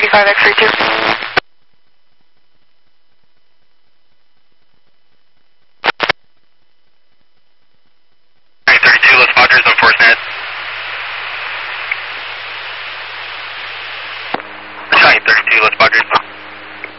35 X-ray 2. Let's Rogers on Forcenet. Shine 32, let's Rogers.